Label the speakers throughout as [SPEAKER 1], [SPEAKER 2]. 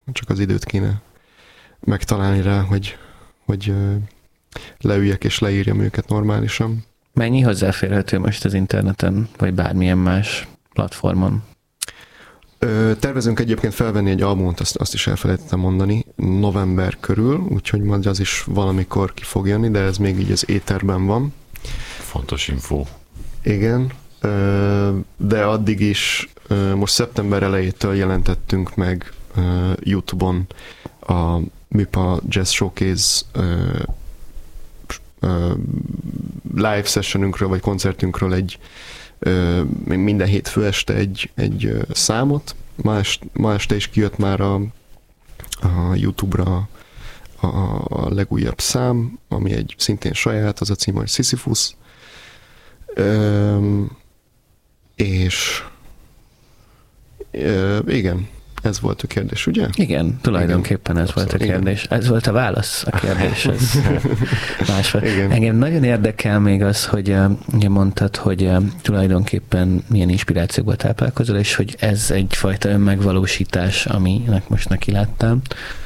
[SPEAKER 1] csak az időt kéne megtalálni rá, hogy leüljek és leírjam őket normálisan.
[SPEAKER 2] Mennyi hozzáférhető most az interneten, vagy bármilyen más platformon?
[SPEAKER 1] Tervezünk egyébként felvenni egy albumot, azt is elfelejtettem mondani, november körül, úgyhogy majd az is valamikor ki fog jönni, de ez még így az éterben van.
[SPEAKER 3] Fontos info.
[SPEAKER 1] Igen, de addig is most szeptember elejétől jelentettünk meg YouTube-on a MIPA Jazz Showcase live sessionünkről, vagy koncertünkről minden hétfő este egy számot. Ma este is kijött már a YouTube-ra a legújabb szám, ami egy szintén saját, az a cím, hogy Sisyphus. És igen, ez volt a kérdés, ugye?
[SPEAKER 2] Igen, tulajdonképpen igen, ez volt a kérdés. Igen. Ez volt a válasz a kérdéshez. Engem nagyon érdekel még az, hogy ugye mondtad, hogy tulajdonképpen milyen inspirációkból táplálkozol, és hogy ez egyfajta önmegvalósítás, aminek most nekiláttál.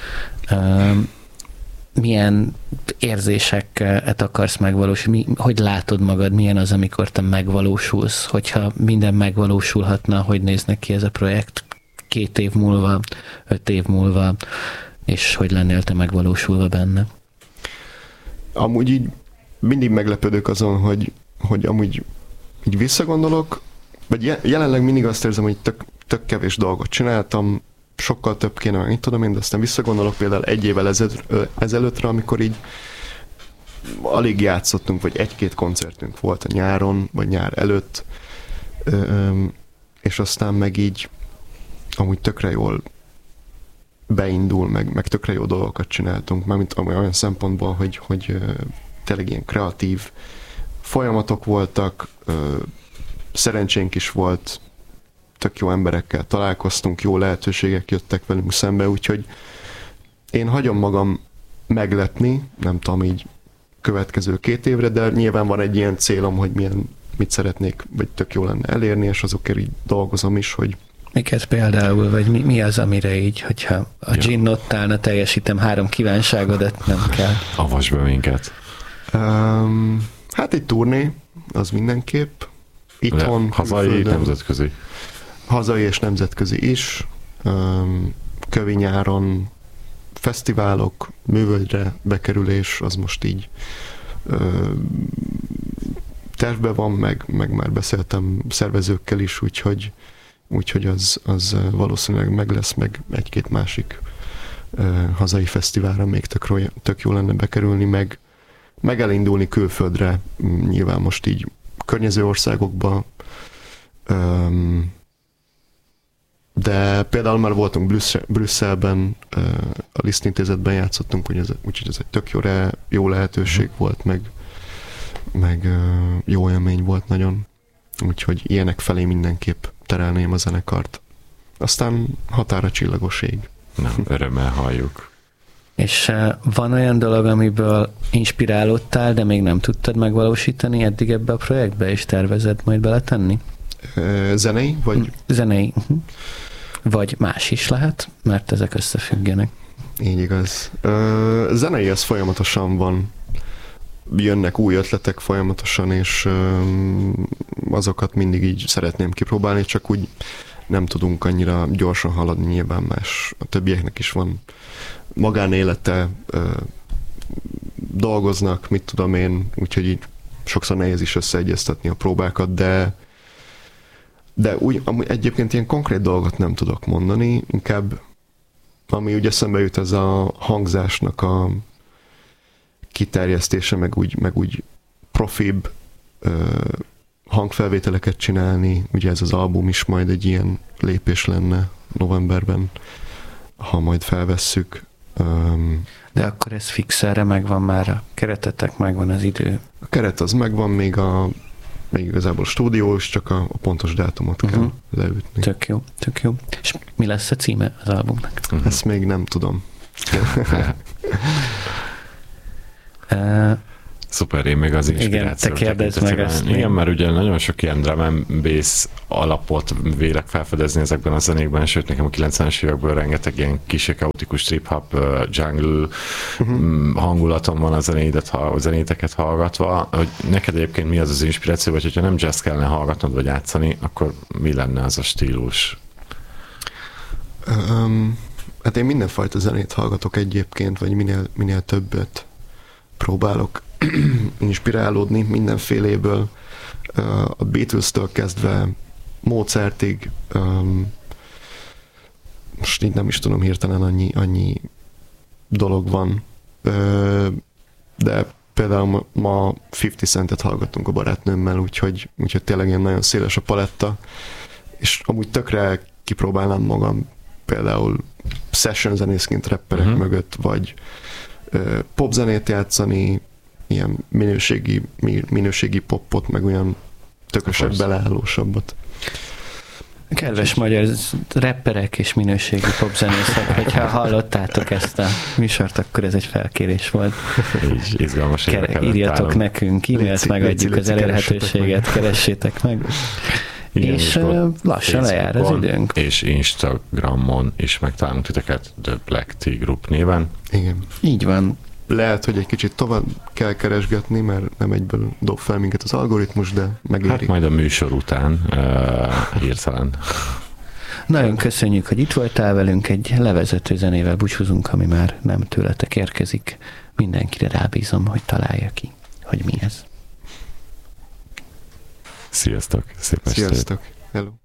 [SPEAKER 2] Milyen érzéseket akarsz megvalósítani? Hogy látod magad? Milyen az, amikor te megvalósulsz? Hogyha minden megvalósulhatna, hogy néznek ki ez a projekt 2 év múlva, 5 év múlva, és hogy lennél te megvalósulva benne?
[SPEAKER 1] Amúgy így mindig meglepődök azon, hogy amúgy így visszagondolok, vagy jelenleg mindig azt érzem, hogy tök kevés dolgot csináltam, sokkal több kéne, meg tudom én, de aztán visszagondolok például 1 évvel ezelőttre, amikor így alig játszottunk, vagy 1-2 koncertünk volt a nyáron, vagy nyár előtt, és aztán meg így amúgy tökre jól beindul, meg tökre jó dolgokat csináltunk, mármint olyan szempontból, hogy tényleg ilyen kreatív folyamatok voltak, szerencsénk is volt, tök jó emberekkel találkoztunk, jó lehetőségek jöttek velünk szembe, úgyhogy én hagyom magam meglepni, nem tudom, így következő 2 évre, de nyilván van egy ilyen célom, hogy mit szeretnék, vagy tök jó lenne elérni, és azokért így dolgozom is, hogy
[SPEAKER 2] miket például, vagy mi az, amire így, hogyha a Gin-nottálna teljesítem 3 kívánságodat, nem kell.
[SPEAKER 3] Avasd be minket.
[SPEAKER 1] Hát egy turné, az mindenképp. Itthon,
[SPEAKER 3] hazai, külföldön, nemzetközi.
[SPEAKER 1] Hazai és nemzetközi is. Kövi nyáron fesztiválok, Művölgyre bekerülés, az most így tervben van, meg már beszéltem szervezőkkel is, úgyhogy az valószínűleg meg lesz, meg 1-2 másik hazai fesztiválra még tök jó lenne bekerülni, meg elindulni külföldre, nyilván most így környező országokba, de például már voltunk Brüsszelben, a Liszt Intézetben játszottunk, úgyhogy ez egy tök jó lehetőség volt, meg jó élmény volt nagyon, úgyhogy ilyenek felé mindenképp terelném a zenekart. Aztán határa csillagos ég.
[SPEAKER 3] Nem, örömmel halljuk.
[SPEAKER 2] És van olyan dolog, amiből inspirálódtál, de még nem tudtad megvalósítani eddig ebbe a projektbe, és tervezed majd beletenni?
[SPEAKER 1] Zenei? Vagy?
[SPEAKER 2] Zenei. Vagy más is lehet, mert ezek összefüggenek.
[SPEAKER 1] Így igaz. Zenei az folyamatosan van. Jönnek új ötletek folyamatosan, és azokat mindig így szeretném kipróbálni, csak úgy nem tudunk annyira gyorsan haladni, nyilván más. A többieknek is van magánélete, dolgoznak, mit tudom én, úgyhogy így sokszor nehéz is összeegyeztetni a próbákat, de úgy egyébként ilyen konkrét dolgot nem tudok mondani, inkább ami úgy eszembe jut, ez a hangzásnak a kiterjesztése, meg úgy profibb hangfelvételeket csinálni, ugye ez az album is majd egy ilyen lépés lenne novemberben, ha majd felvesszük.
[SPEAKER 2] De akkor ez fix, erre megvan már a keretetek, megvan az idő.
[SPEAKER 1] A keret az megvan, még igazából stúdiós, csak a pontos dátumot kell leütni.
[SPEAKER 2] Tök jó. És mi lesz a címe az albumnak?
[SPEAKER 1] Ezt még nem tudom.
[SPEAKER 3] Szuper, én még az inspiráció.
[SPEAKER 2] Igen, te kérdezd meg ezt.
[SPEAKER 3] Igen, mert ugye nagyon sok ilyen drum and bass alapot vélek felfedezni ezekben a zenékben, sőt nekem a 90-es évekből rengeteg ilyen kis kaotikus trip-hop, jungle hangulatom van a zenéteket hallgatva. Hogy neked egyébként mi az az inspiráció, vagy hogyha nem jazz kellene hallgatnod, vagy játszani, akkor mi lenne az a stílus?
[SPEAKER 1] Hát én mindenfajta zenét hallgatok egyébként, vagy minél többet próbálok inspirálódni mindenféléből, a Beatles-től kezdve Mozartig, most így nem is tudom hirtelen annyi dolog van, de például ma 50 Centet hallgattunk a barátnőmmel, úgyhogy tényleg ilyen nagyon széles a paletta, és amúgy tökre kipróbálnám magam például session zenészként rapperek mögött, vagy popzenét játszani, ilyen minőségi popot, meg olyan tökösebb, beleállósabbat.
[SPEAKER 2] Kedves magyar rapperek és minőségi popzenészek, hogyha hallottátok ezt a műsort, akkor ez egy felkérés volt.
[SPEAKER 3] Így izgalmas
[SPEAKER 2] írjatok nekünk, e-mailt megadjuk az elérhetőséget, keressétek meg. Igen, és lassan lejár az időnk.
[SPEAKER 3] És Instagramon is megtalálunk titeket, The Black Tea Group néven.
[SPEAKER 1] Igen.
[SPEAKER 2] Így van.
[SPEAKER 1] Lehet, hogy egy kicsit tovább kell keresgetni, mert nem egyből dob fel minket az algoritmus, de megéri.
[SPEAKER 3] Hát majd a műsor után hirtelen.
[SPEAKER 2] Nagyon köszönjük, hogy itt voltál velünk, egy levezető zenével búcsúzunk, ami már nem tőletek érkezik. Mindenkire rábízom, hogy találja ki, hogy mi ez.
[SPEAKER 3] Sziasztok! Szép estét!
[SPEAKER 1] Sziasztok! Hello!